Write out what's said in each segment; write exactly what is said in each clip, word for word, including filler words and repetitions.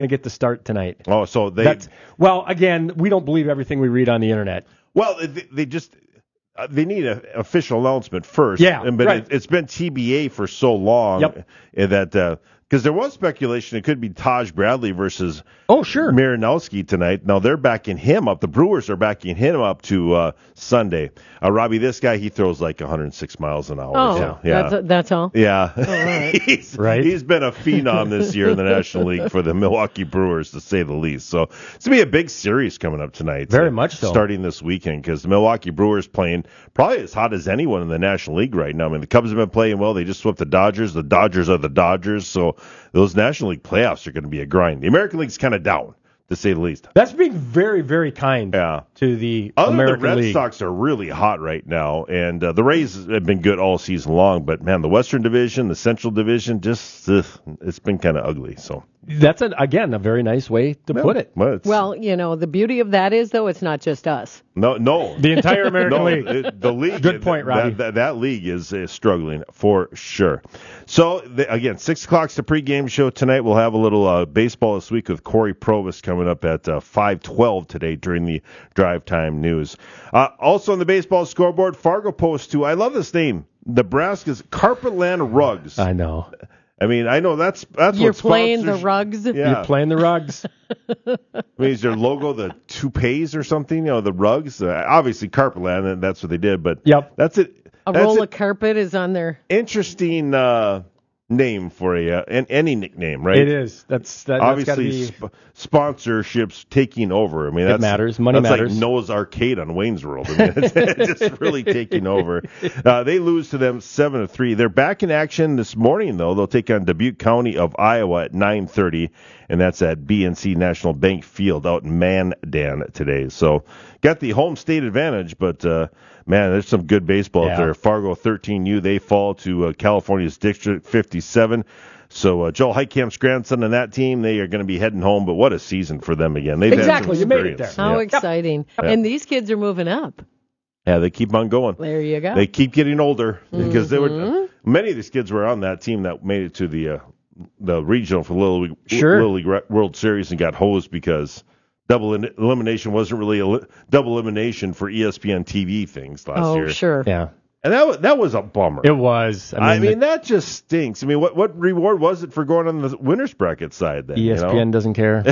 going to get the start tonight. Oh, so they... That's, well, again, we don't believe everything we read on the internet. Well, they, they just... Uh, they need an official announcement first. Yeah, and, but right. it, it's been T B A for so long Yep. that... Uh, Because there was speculation it could be Taj Bradley versus oh sure Marinowski tonight. Now they're backing him up. The Brewers are backing him up to uh, Sunday. Uh, Robbie, this guy, he throws like one hundred six miles an hour. Oh, so, yeah, that's, that's all. Yeah, oh, all right. he's, right. He's been a phenom this year in the National League for the Milwaukee Brewers, to say the least. So it's gonna be a big series coming up tonight. Very uh, much so. Starting this weekend, because the Milwaukee Brewers playing probably as hot as anyone in the National League right now. I mean, the Cubs have been playing well. They just swept the Dodgers. The Dodgers are the Dodgers. So those National League playoffs are going to be a grind. The American League's kind of down, to say the least. That's being very, very kind yeah. to the Other American the Red League. Sox are really hot right now, and uh, the Rays have been good all season long. But, man, the Western Division, the Central Division, just ugh, it's been kind of ugly. So That's, a, again, a very nice way to no, put it. Well, Well, you know, the beauty of that is, though, it's not just us. No, no. The entire American no, League. It, the league. Good point, Robbie. That, that, that league is, is struggling for sure. So, the, again, six o'clock's the pregame show tonight. We'll have a little uh, baseball this week with Corey Provis coming up at uh, five twelve today during the drive time news. Uh, also on the baseball scoreboard, Fargo Post two. I love this name. Nebraska's Carpetland Rugs. I know. I mean, I know that's that's You're what playing the sponsors- rugs. Yeah. You're playing the rugs. I mean, is their logo the toupees or something? You know, the rugs. Uh, obviously, Carpetland, and that's what they did. But Yep. that's it. A That's roll an of carpet is on there. interesting uh, name for a uh, an, any nickname, right? It is. That's that, that's got to Obviously, be. sp- sponsorships taking over. I mean, that's, matters. Money that's matters. like Noah's Arcade on Wayne's World. I mean, it's, it's just really taking over. Uh, they lose to them seven to three. They're back in action this morning, though. They'll take on Dubuque County of Iowa at nine thirty, and that's at B N C National Bank Field out in Mandan today. So, got the home state advantage, but uh, man, there's some good baseball Yeah. out there. Fargo thirteen U, they fall to uh, California's District fifty-seven. So uh, Joel Heitkamp's grandson and that team, they are going to be heading home. But what a season for them again. They've Exactly, had you some made it experience. How Yeah. exciting. Yep. And these kids are moving up. Yeah, they keep on going. There you go. They keep getting older because they Mm-hmm. were many of these kids were on that team that made it to the uh, the regional for Little League, Sure. Little League World Series and got hosed because double in- elimination wasn't really a li- double elimination for E S P N T V things last oh, year. sure. Yeah. And that was, that was a bummer. It was. I mean, I mean, that just stinks. I mean, what what reward was it for going on the winners bracket side then? E S P N you know? doesn't care.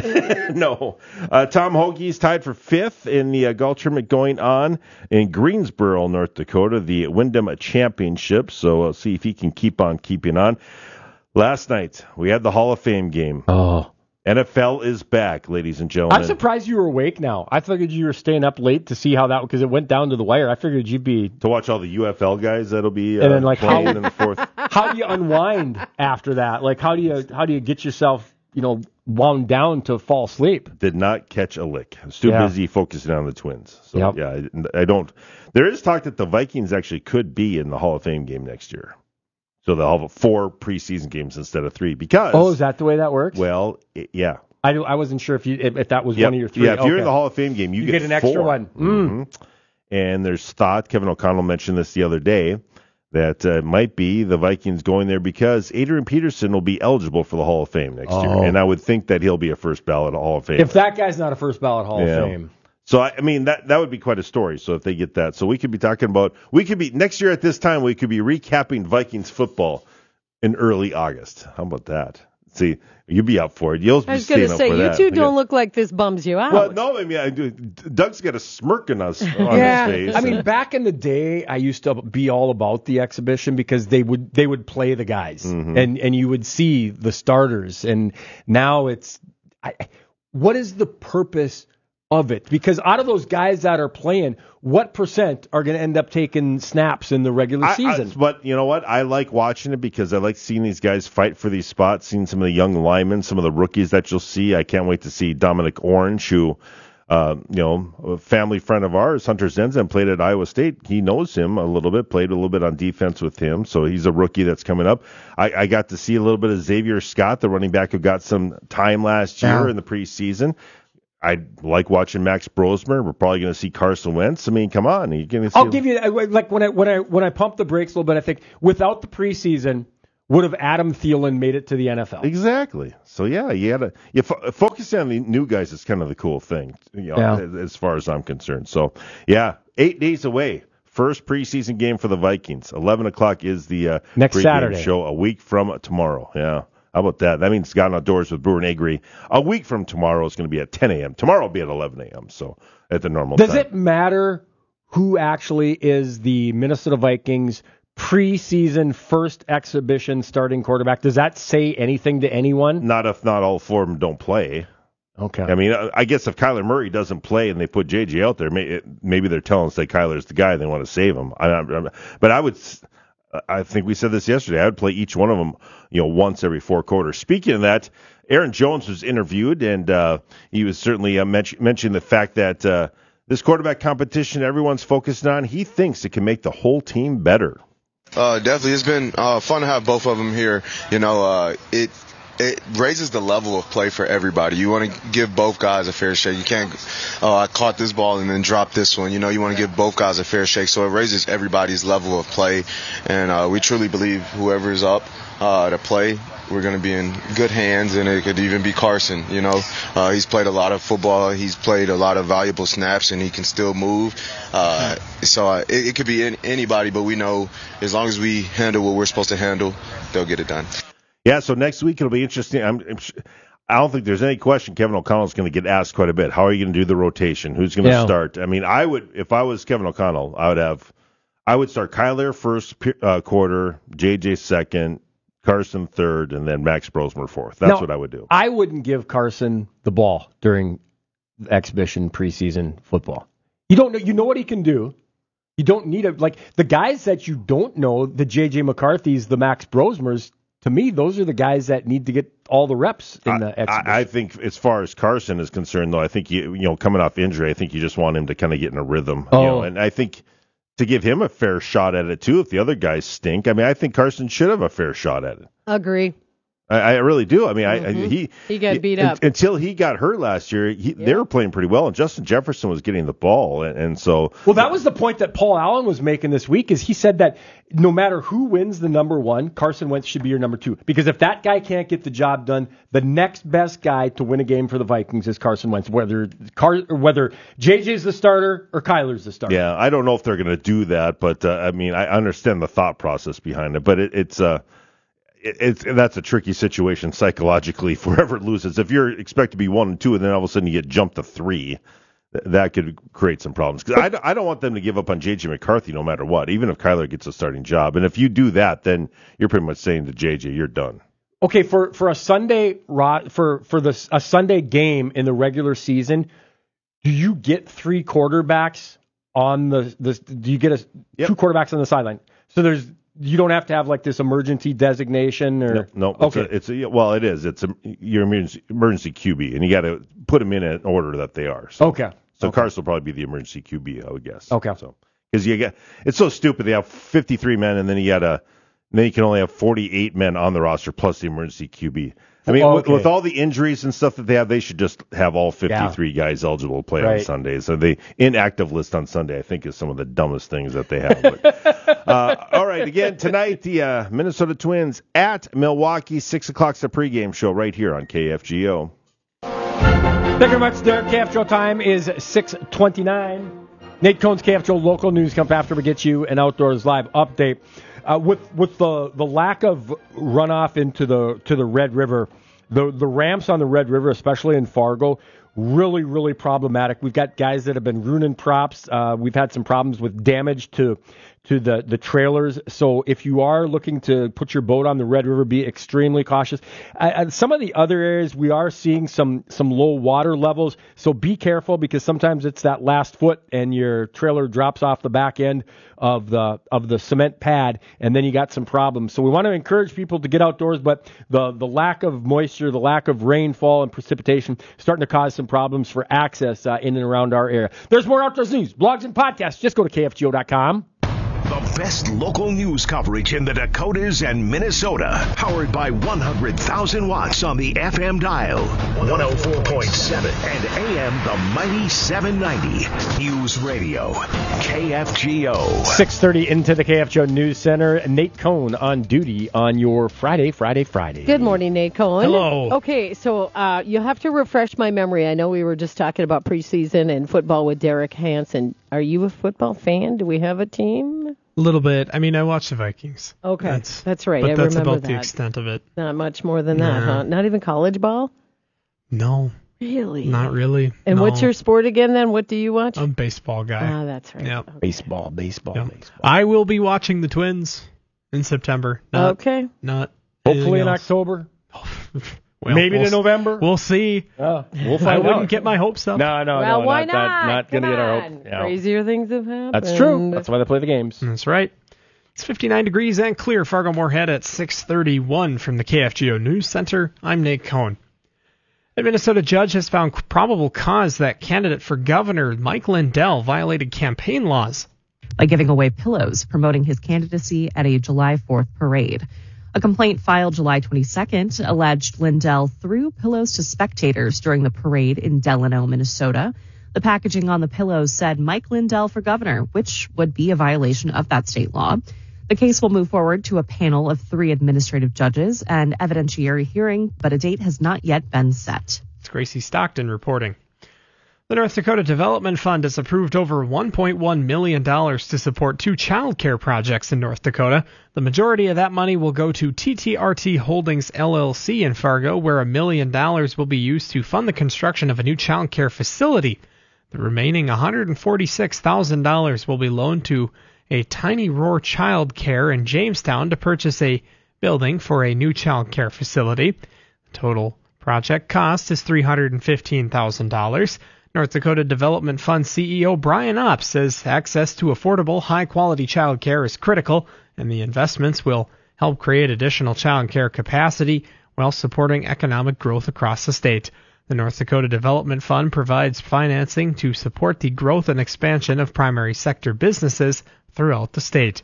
No. Uh, Tom Hoagie's tied for fifth in the uh, golf tournament going on in Greensboro, North Dakota, the Wyndham Championship. So we'll see if he can keep on keeping on. Last night, we had the Hall of Fame game. Oh. N F L is back, ladies and gentlemen. I'm surprised you were awake now. I figured you were staying up late to see how that, because it went down to the wire. I figured you'd be. To watch all the U F L guys that'll be uh, And then, like, playing how- in the fourth. How do you unwind after that? Like, how do you how do you get yourself, you know, wound down to fall asleep? Did not catch a lick. I was too Yeah. busy focusing on the Twins. So, Yep. yeah, I, I don't. There is talk that the Vikings actually could be in the Hall of Fame game next year. So they'll have four preseason games instead of three because. Oh, is that the way that works? Well, it, yeah. I, I wasn't sure if you if, if that was Yep. one of your three. Yeah, if you're in Okay. the Hall of Fame game, you, You get an extra four. one. Mhm. And there's thought, Kevin O'Connell mentioned this the other day, that uh, it might be the Vikings going there because Adrian Peterson will be eligible for the Hall of Fame next Oh. year. And I would think that he'll be a first ballot Hall of Fame. If that guy's not a first ballot Hall Yeah. of Fame. So, I I mean, that that would be quite a story. So if they get that. So we could be talking about, we could be, next year at this time, we could be recapping Vikings football in early August. How about that? See, you'd be up for it. You'll be I was going staying to up say, for you that. two don't Yeah. look like this bums you out. Well, no, I mean, I do. Doug's got a smirk on us on Yeah, his face. I mean, back in the day, I used to be all about the exhibition because they would they would play the guys, Mm-hmm. and and you would see the starters. And now it's, I, what is the purpose of it? Because out of those guys that are playing, what percent are going to end up taking snaps in the regular I- I- season? but you know what? I like watching it because I like seeing these guys fight for these spots, seeing some of the young linemen, some of the rookies that you'll see. I can't wait to see Dominic Orange, who, uh, you know, a family friend of ours, Hunter Zenzen, played at Iowa State. He knows him a little bit, played a little bit on defense with him. So he's a rookie that's coming up. I, I got to see a little bit of Xavier Scott, the running back who got some time last year Yeah. in the preseason. I like watching Max Brosmer. We're probably going to see Carson Wentz. I mean, come on, you're going to see. I'll give you like when I when I when I pump the brakes a little bit. I think without the preseason, would have Adam Thielen made it to the N F L? Exactly. So yeah, you had to you fo- focus on the new guys is kind of the cool thing, you know, Yeah. as, as far as I'm concerned. So yeah, eight days away. First preseason game for the Vikings. eleven o'clock is the uh, Next pregame Saturday. show a week from tomorrow. Yeah. How about that? That means Gone Outdoors with Brewer and Agree. A week from tomorrow is going to be at ten a.m. Tomorrow will be at eleven a.m. So at the normal Does time. it matter who actually is the Minnesota Vikings preseason first exhibition starting quarterback? Does that say anything to anyone? Not if not all four of them don't play. Okay. I mean, I guess if Kyler Murray doesn't play and they put J J out there, may, maybe they're telling us that Kyler's the guy and they want to save him. I, I, but I would, I think we said this yesterday. I would play each one of them, you know, once every four quarters. Speaking of that, Aaron Jones was interviewed and uh, he was certainly uh, mention, mentioning the fact that uh, this quarterback competition everyone's focused on, he thinks it can make the whole team better. Uh, definitely, it's been uh, fun to have both of them here. You know, uh, it. It raises the level of play for everybody. You want to give both guys a fair shake. You can't, oh, I caught this ball and then drop this one. You know, you want to give both guys a fair shake. So it raises everybody's level of play. And uh, we truly believe whoever's up uh, to play, we're going to be in good hands. And it could even be Carson. You know, uh, he's played a lot of football. He's played a lot of valuable snaps, and he can still move. Uh, so uh, it, it could be in, anybody, but we know as long as we handle what we're supposed to handle, they'll get it done. Yeah, so next week it'll be interesting. I'm, I'm, I don't think there's any question Kevin O'Connell is going to get asked quite a bit. How are you going to do the rotation? Who's going to Yeah. start? I mean, I would, if I was Kevin O'Connell, I would have, I would start Kyler first uh, quarter, J J second, Carson third, and then Max Brosmer fourth. That's Now, what I would do. I wouldn't give Carson the ball during exhibition preseason football. You don't know. You know what he can do. You don't need a like the guys that you don't know. The J J McCarthy's, the Max Brosmers. To me, those are the guys that need to get all the reps in the I, exhibition. I, I think as far as Carson is concerned, though, I think you you know coming off injury, I think you just want him to kind of get in a rhythm. Oh. You know, and I think to give him a fair shot at it too. If the other guys stink, I mean, I think Carson should have a fair shot at it. Agree. I, I really do. I mean, Mm-hmm. I, I he He got beat un- up. until he got hurt last year. He, They Yeah. were playing pretty well, and Justin Jefferson was getting the ball, and, and so Well, that was the point that Paul Allen was making this week. Is he said that no matter who wins the number one, Carson Wentz should be your number two. Because if that guy can't get the job done, the next best guy to win a game for the Vikings is Carson Wentz. Whether Car or whether J J's the starter or Kyler's the starter. yeah, I don't know if they're going to do that, but uh, I mean, I understand the thought process behind it, but it, it's uh. It, it's that's a tricky situation psychologically for whoever loses. If you're expect to be one and two, and then all of a sudden you get jumped to three, th- that could create some problems. Because I, d- I don't want them to give up on J J McCarthy no matter what, even if Kyler gets a starting job. And if you do that, then you're pretty much saying to J J, you're done. Okay, for for a Sunday ro- for for the a Sunday game in the regular season, do you get three quarterbacks on the the? Do you get a Yep. two quarterbacks on the sideline? So there's. You don't have to have like this emergency designation or No, no it's okay. a, it's a, well, it is. It's a, your emergency, emergency Q B, and you got to put them in an order that they are. So, Okay. So Okay. Carson will probably be the emergency Q B, I would guess. Okay. So because you get it's so stupid. They have fifty-three men, and then you got a then you can only have forty-eight men on the roster plus the emergency Q B. I mean, with, Okay. with all the injuries and stuff that they have, they should just have all fifty-three yeah. guys eligible to play right. on Sundays. So the inactive list on Sunday, I think, is some of the dumbest things that they have. But, uh, all right, again, tonight, the uh, Minnesota Twins at Milwaukee, six o'clock's the pregame show right here on K F G O. Thank you very much, Derek. K F G O time is six twenty-nine. Nate Cohn's K F G O local news comes after we get you an Outdoors Live update. Uh, with with the, the lack of runoff into the to the Red River, the the ramps on the Red River, especially in Fargo, really really problematic. We've got guys that have been ruining props. Uh, we've had some problems with damage to to the the trailers. So if you are looking to put your boat on the Red River, be extremely cautious. Uh, and some of the other areas we are seeing some some low water levels. So be careful because sometimes it's that last foot and your trailer drops off the back end of the of the cement pad, and then you got some problems. So we want to encourage people to get outdoors, but the the lack of moisture, the lack of rainfall and precipitation starting to cause some problems for access uh, in and around our area. There's more outdoors news, blogs, and podcasts. Just go to K F G O dot com. The The best local news coverage in the Dakotas and Minnesota. Powered by one hundred thousand watts on the F M dial. one oh four point seven and A M the mighty seven ninety. News Radio. K F G O. six thirty into the K F G O News Center. Nate Cohn on duty on your Friday, Friday, Friday. Good morning, Nate Cohn. Hello. Okay, so uh, you'll have to refresh my memory. I know we were just talking about preseason and football with Derek Hansen. Are you a football fan? Do we have a team? A little bit. I mean, I watch the Vikings. Okay, that's, that's right. But I that's remember about that. the extent of it. Not much more than that, Nah. huh? Not even college ball? No. Really? Not really. And no. what's your sport again then? What do you watch? I'm a baseball guy. Ah, that's right. Yep. Okay. Baseball, baseball, Yep. baseball. I will be watching the Twins in September. Not, Okay. Not Hopefully in anything else. October. Well, Maybe we'll to November. We'll see. Uh, we'll I find wouldn't out. get my hopes up. No, no, well, no. why not? not? Not, not going to Come get our on. hope. Yeah. Crazier things have happened. That's true. That's why they play the games. That's right. It's fifty-nine degrees and clear. Fargo-Moorhead at six thirty-one from the K F G O News Center. I'm Nate Cohn. A Minnesota judge has found probable cause that candidate for governor Mike Lindell violated campaign laws by giving away pillows promoting his candidacy at a July fourth parade. A complaint filed July twenty-second alleged Lindell threw pillows to spectators during the parade in Delano, Minnesota. The packaging on the pillows said Mike Lindell for governor, which would be a violation of that state law. The case will move forward to a panel of three administrative judges and evidentiary hearing, but a date has not yet been set. It's Gracie Stockton reporting. The North Dakota Development Fund has approved over one point one million dollars to support two child care projects in North Dakota. The majority of that money will go to T T R T Holdings L L C in Fargo, where a million dollars will be used to fund the construction of a new child care facility. The remaining one hundred forty-six thousand dollars will be loaned to a Tiny Roar Child Care in Jamestown to purchase a building for a new child care facility. The total project cost is three hundred fifteen thousand dollars. North Dakota Development Fund C E O Brian Opp says access to affordable, high-quality child care is critical, and the investments will help create additional child care capacity while supporting economic growth across the state. The North Dakota Development Fund provides financing to support the growth and expansion of primary sector businesses throughout the state.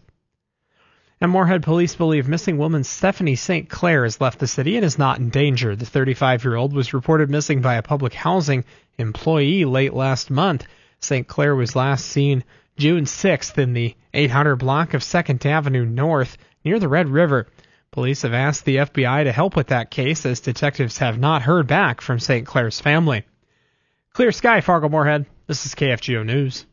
And Moorhead police believe missing woman Stephanie Saint Clair has left the city and is not in danger. The thirty-five-year-old was reported missing by a public housing employee late last month. Saint Clair was last seen June sixth in the eight hundred block of second Avenue North near the Red River. Police have asked the F B I to help with that case as detectives have not heard back from Saint Clair's family. Clear sky, Fargo-Moorhead. This is K F G O News.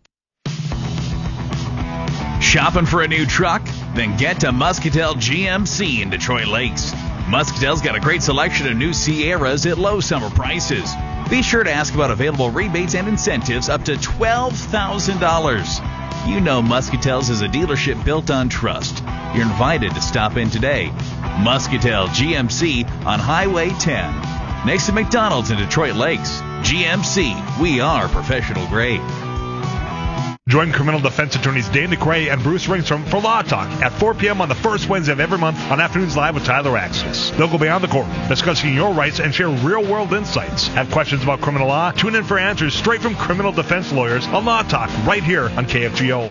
Shopping for a new truck? Then get to Muscatel G M C in Detroit Lakes. Muscatel's got a great selection of new Sierras at low summer prices. Be sure to ask about available rebates and incentives up to twelve thousand dollars. You know Muscatel's is a dealership built on trust. You're invited to stop in today. Muscatel G M C on Highway ten. Next to McDonald's in Detroit Lakes. G M C, we are professional grade. Join criminal defense attorneys Dane DeCray and Bruce Ringstrom for Law Talk at four p.m. on the first Wednesday of every month on Afternoons Live with Tyler Axis. They'll go beyond the courtroom, discussing your rights and share real-world insights. Have questions about criminal law? Tune in for answers straight from criminal defense lawyers on Law Talk right here on K F G O.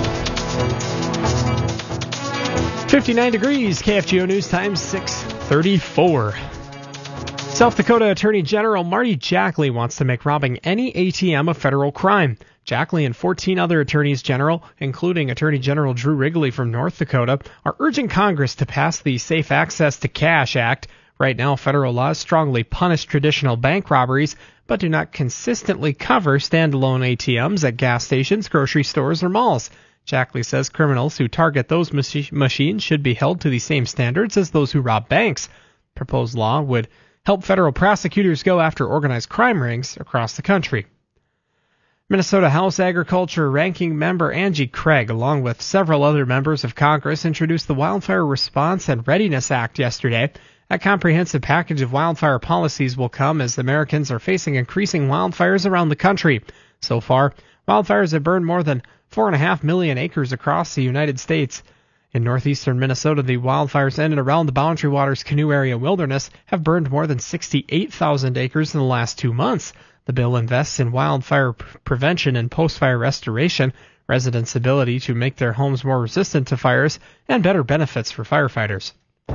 fifty-nine degrees, K F G O News Time, six thirty-four. South Dakota Attorney General Marty Jackley wants to make robbing any A T M a federal crime. Jackley and fourteen other attorneys general, including Attorney General Drew Wrigley from North Dakota, are urging Congress to pass the Safe Access to Cash Act. Right now, federal laws strongly punish traditional bank robberies, but do not consistently cover standalone A T Ms at gas stations, grocery stores, or malls. Jackley says criminals who target those mach- machines should be held to the same standards as those who rob banks. Proposed law would help federal prosecutors go after organized crime rings across the country. Minnesota House Agriculture Ranking Member Angie Craig, along with several other members of Congress, introduced the Wildfire Response and Readiness Act yesterday. A comprehensive package of wildfire policies will come as Americans are facing increasing wildfires around the country. So far, wildfires have burned more than four point five million acres across the United States. In northeastern Minnesota, the wildfires in and around the Boundary Waters Canoe Area Wilderness have burned more than sixty-eight thousand acres in the last two months. The bill invests in wildfire prevention and post-fire restoration, residents' ability to make their homes more resistant to fires, and better benefits for firefighters.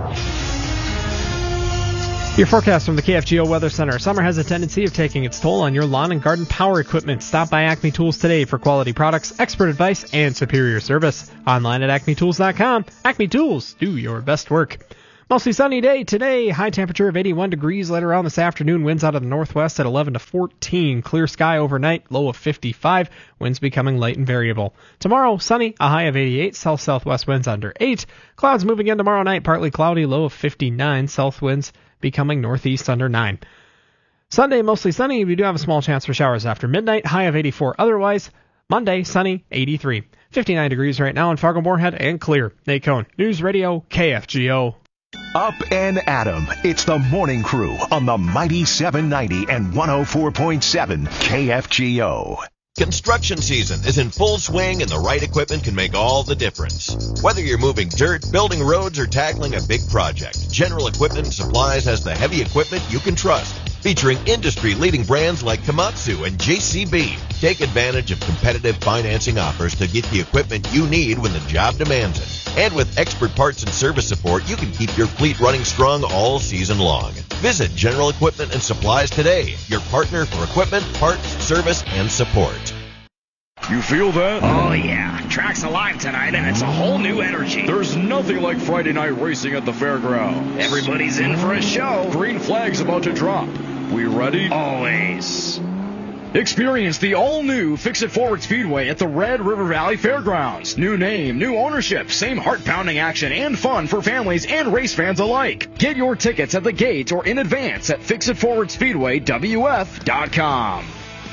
Your forecast from the K F G O Weather Center. Summer has a tendency of taking its toll on your lawn and garden power equipment. Stop by Acme Tools today for quality products, expert advice, and superior service. Online at acme tools dot com. Acme Tools, do your best work. Mostly sunny day today. High temperature of eighty-one degrees. Later on this afternoon, winds out of the northwest at eleven to fourteen. Clear sky overnight, low of fifty-five. Winds becoming light and variable. Tomorrow, sunny, a high of eighty-eight. South-southwest winds under eight. Clouds moving in tomorrow night, partly cloudy, low of fifty-nine. South winds becoming northeast under nine. Sunday, mostly sunny. We do have a small chance for showers after midnight. High of eighty-four otherwise. Monday, sunny, eighty-three. fifty-nine degrees right now in Fargo-Moorhead and clear. Nate Cohn, News Radio, K F G O. Up and Adam. It's the morning crew on the Mighty seven ninety and one oh four point seven K F G O. Construction season is in full swing, and the right equipment can make all the difference. Whether you're moving dirt, building roads, or tackling a big project, General Equipment and Supplies has the heavy equipment you can trust. Featuring industry-leading brands like Komatsu and J C B. Take advantage of competitive financing offers to get the equipment you need when the job demands it. And with expert parts and service support, you can keep your fleet running strong all season long. Visit General Equipment and Supplies today, your partner for equipment, parts, service, and support. You feel that? Oh, yeah. Track's alive tonight, and it's a whole new energy. There's nothing like Friday night racing at the fairground. Everybody's in for a show. Green flag's about to drop. We ready? Always. Experience the all-new Fix-It Forward Speedway at the Red River Valley Fairgrounds. New name, new ownership, same heart-pounding action and fun for families and race fans alike. Get your tickets at the gate or in advance at fix it forward speedway w f dot com.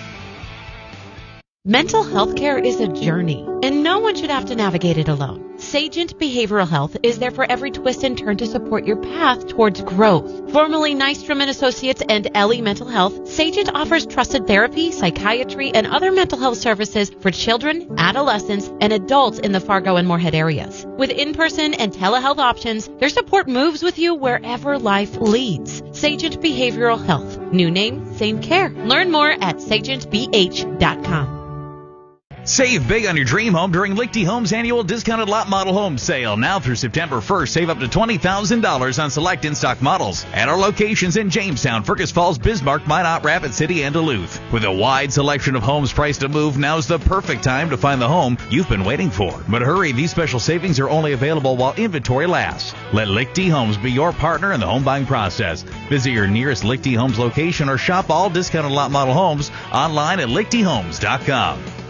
Mental health care is a journey, and no one should have to navigate it alone. Sagent Behavioral Health is there for every twist and turn to support your path towards growth. Formerly Nystrom and Associates and Ellie Mental Health, Sagent offers trusted therapy, psychiatry, and other mental health services for children, adolescents, and adults in the Fargo and Moorhead areas. With in-person and telehealth options, their support moves with you wherever life leads. Sagent Behavioral Health. New name, same care. Learn more at sagent b h dot com. Save big on your dream home during Lichty Homes' annual discounted lot model home sale. Now through September first, save up to twenty thousand dollars on select in-stock models at our locations in Jamestown, Fergus Falls, Bismarck, Minot, Rapid City, and Duluth. With a wide selection of homes priced to move, now's the perfect time to find the home you've been waiting for. But hurry, these special savings are only available while inventory lasts. Let Lichty Homes be your partner in the home buying process. Visit your nearest Lichty Homes location or shop all discounted lot model homes online at lichty homes dot com.